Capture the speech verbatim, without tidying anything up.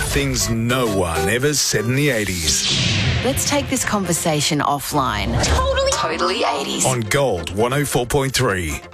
Things no one ever said in the eighties. Let's take this conversation offline. Totally, totally eighties. On Gold one oh four point three.